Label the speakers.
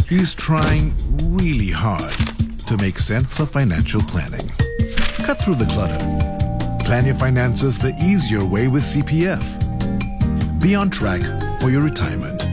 Speaker 1: He's trying really hard to make sense of financial planning. Cut through the clutter. Plan your finances the easier way with CPF. Be on track for your retirement.